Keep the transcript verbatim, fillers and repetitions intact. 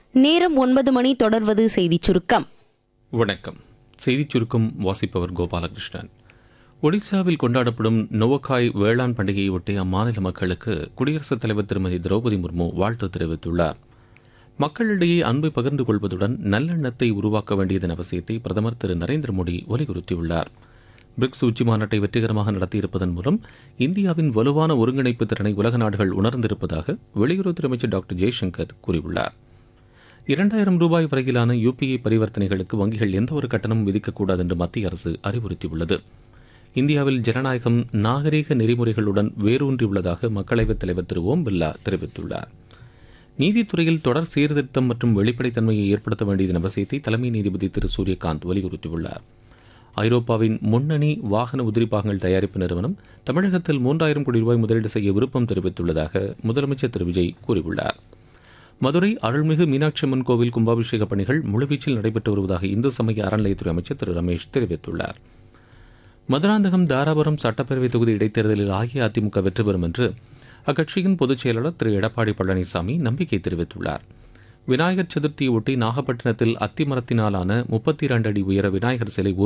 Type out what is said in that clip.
நேரம் ஒன்பது மணி. தொடர்வது செய்திச் சுருக்கம். வணக்கம். செய்திச் சுருக்கம் வாசிப்பவர் கோபாலகிருஷ்ணன். ஒடிசாவில் கொண்டாடப்படும் நோவக்காய் வேளாண் பண்டிகையொட்டி அம்மாநில மக்களுக்கு குடியரசுத் தலைவர் திருமதி திரௌபதி முர்மு வாழ்த்து தெரிவித்துள்ளார். மக்களிடையே அன்பை பகிர்ந்து கொள்வதுடன் நல்லெண்ணத்தை உருவாக்க வேண்டியதன் அவசியத்தை பிரதமர் திரு நரேந்திர மோடி வலியுறுத்தியுள்ளார். பிரிக்ஸ் உச்சி மாநாட்டை வெற்றிகரமாக நடத்தியிருப்பதன் மூலம் இந்தியாவின் வலுவான ஒருங்கிணைப்பு திறனை உலக நாடுகள் உணர்ந்திருப்பதாக வெளியுறவுத்துறை அமைச்சர் டாக்டர் ஜெய்சங்கர் கூறியுள்ளார். இரண்டாயிரம் ரூபாய் வரையிலான யுபிஐ பரிவர்த்தனைகளுக்கு வங்கிகள் எந்தவொரு கட்டணமும் விதிக்கக்கூடாது என்று மத்திய அரசு அறிவுறுத்தியுள்ளது. இந்தியாவில் ஜனநாயகம் நாகரீக நெறிமுறைகளுடன் வேரூன்றியுள்ளதாக மக்களவைத் தலைவர் திரு ஓம் பிர்லா தெரிவித்துள்ளார். நீதித்துறையில் தொடர் சீர்திருத்தம் மற்றும் வெளிப்படைத்தன்மையை ஏற்படுத்த வேண்டியதன் அவசியத்தை தலைமை நீதிபதி திரு சூரியகாந்த் வலியுறுத்தியுள்ளார். ஐரோப்பாவின் முன்னணி வாகன உதிரிபாகங்கள் தயாரிப்பு நிறுவனம் தமிழகத்தில் மூன்றாயிரம் கோடி ரூபாய் முதலீடு செய்ய விருப்பம் தெரிவித்துள்ளதாக முதலமைச்சர் திரு விஜய் கூறியுள்ளார். மதுரை அருள்மிகு மீனாட்சி அம்மன் கோவில் கும்பாபிஷேக பணிகள் முழுவீச்சில் நடைபெற்று வருவதாக இந்து சமய அறநிலையத்துறை அமைச்சர் திரு ரமேஷ் தெரிவித்துள்ளார். மதுராந்தகம் தாராபுரம் சட்டப்பேரவை தொகுதி இடைத்தேர்தலில் அஇஅதிமுக வெற்றி பெறும் என்று அக்கட்சியின் பொதுச் செயலாளர் திரு எடப்பாடி பழனிசாமி நம்பிக்கை தெரிவித்துள்ளார். விநாயகர் சதுர்த்தியொட்டி நாகப்பட்டினத்தில் அத்திமரத்தினாலான முப்பத்தி இரண்டு அடி உயர விநாயகர் சிலை